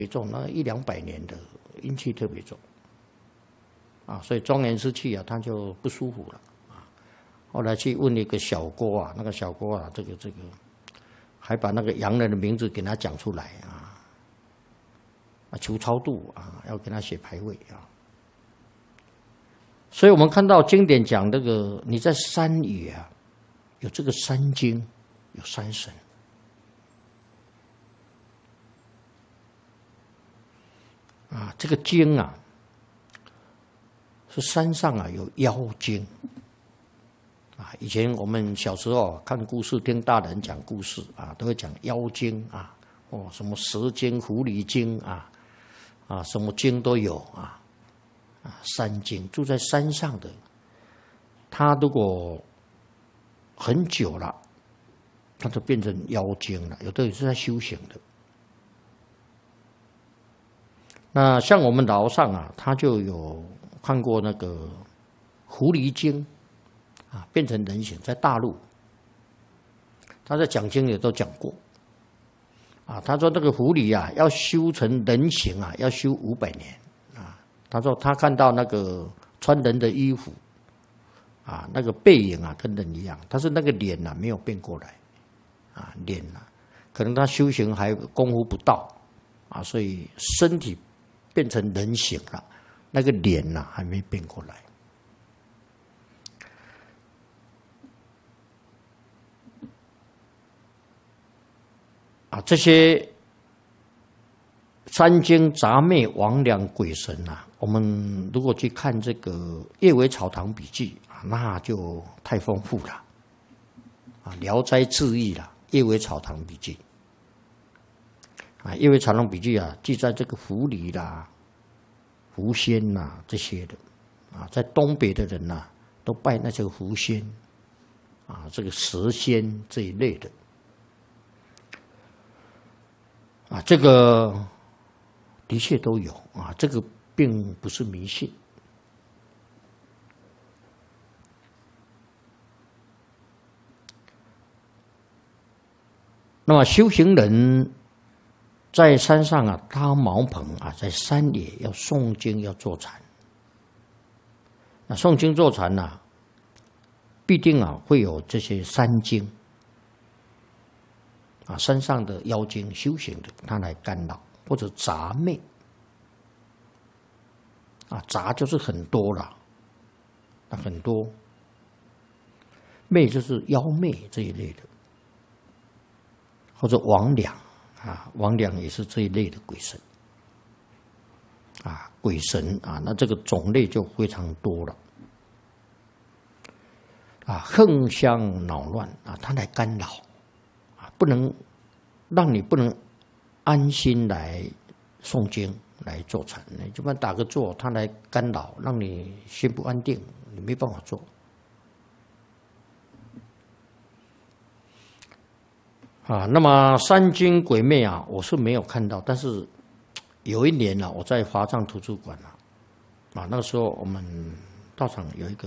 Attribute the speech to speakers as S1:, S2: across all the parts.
S1: 重，那100-200年的阴气特别重啊，所以庄严之气啊，他就不舒服了啊。后来去问一个小郭啊，那个小郭啊，这个还把那个洋人的名字给他讲出来啊，求超度啊，要给他写牌位啊。所以我们看到经典讲这个，你在山野啊，有这个山精，有山神。啊，这个精啊，是山上啊有妖精啊。以前我们小时候看故事，听大人讲故事啊，都会讲妖精啊，什么蛇精、狐狸精啊，什么精都有啊。山精住在山上的，他如果很久了，他就变成妖精了。有的也是在修行的。那像我们老上啊，他就有看过那个狐狸精啊，变成人形，在大陆，他在讲经也都讲过啊。他说这个狐狸啊，要修成人形啊，要修500年啊。他说他看到那个穿人的衣服啊，那个背影啊跟人一样，但是那个脸啊没有变过来啊，脸啊可能他修行还功夫不到啊，所以身体变成人形了，那个脸呐还没变过来。啊，这些三精杂魅魍魉鬼神啊，我们如果去看这个《夜尾草堂笔记》啊，那就太丰富了啊，《聊斋志异》啦，《夜尾草堂笔记》。啊，《夜尾草堂笔记》啊，记载这个狐狸啦、狐仙呐这些的，啊，在东北的人呐，都拜那些狐仙，啊，这个蛇仙这一类的，啊，这个的确都有啊，这个并不是迷信。那么修行人在山上啊搭茅棚啊，在山野要诵经要坐禅。那诵经坐禅呢，必定啊会有这些山精啊，山上的妖精修行的，他来干扰或者杂魅啊，杂就是很多了，啊很多，魅就是妖魅这一类的，或者魍魉。啊，魍魉也是这一类的鬼神，啊，鬼神啊，那这个种类就非常多了，啊，横相恼乱啊，它来干扰，啊，不能让你不能安心来诵经来坐禅，你就算打个坐，它来干扰，让你心不安定，你没办法做。啊，那么山精鬼魅啊，我是没有看到，但是有一年我在华藏图书馆啊，那个时候我们道场有一个，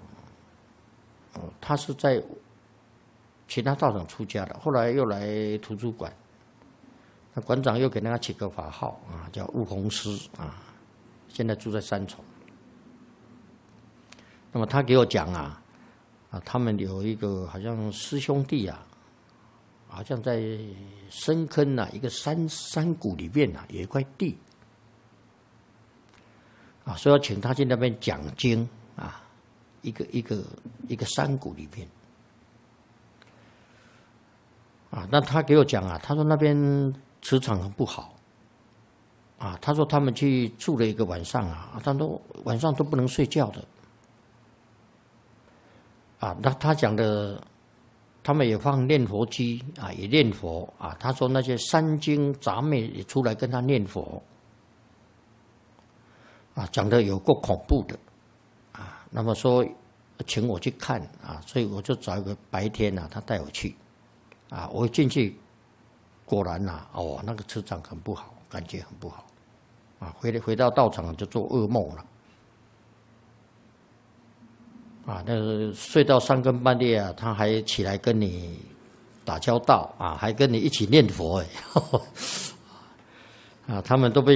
S1: 他是在其他道场出家的，后来又来图书馆，那馆长又给他起个法号啊，叫悟弘师啊，现在住在三重。那么他给我讲啊，他们有一个好像师兄弟啊。好像在深坑啊，一个山谷里面啊，有一块地啊，所以要请他去那边讲经啊，一个山谷里面啊。那他给我讲啊，他说那边磁场很不好啊，他说他们去住了一个晚上啊，他说晚上都不能睡觉的啊。那他讲的。他们也放念佛机啊，也念佛啊。他说那些山精杂魅也出来跟他念佛啊，讲的有够恐怖的啊。那么说请我去看啊，所以我就找一个白天啊，他带我去啊。我进去，果然那个磁场很不好，感觉很不好啊。回到道场就做噩梦了。啊，那个睡到3更半夜啊，他还起来跟你打交道啊，还跟你一起念佛啊，他们都被